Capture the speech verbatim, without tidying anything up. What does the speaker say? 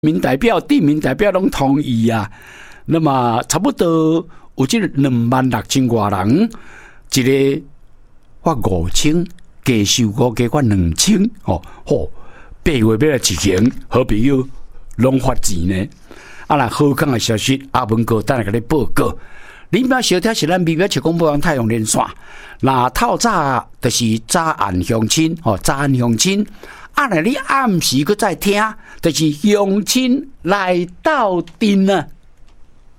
民代表、地民代表拢同意啊。那么差不多有这两万六千多人，一个发五千，加收五加发两千哦，吼，八月要来执行，好朋友拢发钱呢。啊，那好康的消息，阿文哥等下给你报告。林表小贴是咱微表七公报太阳连线，那透早就是早安乡亲哦，早安乡亲。啊，那你暗时搁再听，就是乡亲来到阵啊。